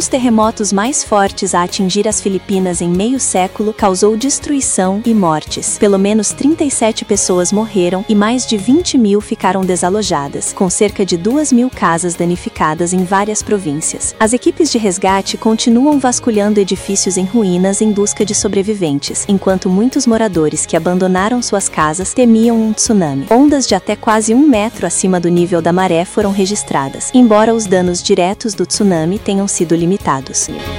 dos terremotos mais fortes a atingir as Filipinas em meio século, causou destruição e mortes. Pelo menos 37 pessoas morreram e mais de 20 mil ficaram desalojadas, com cerca de 2.000 casas danificadas em várias províncias. As equipes de resgate continuam vasculhando edifícios em ruínas em busca de sobreviventes, enquanto muitos moradores que abandonaram suas casas temiam um tsunami. Ondas de até quase 1 metro acima do nível da maré foram registradas, embora os danos diretos do tsunami tenham sido limitados.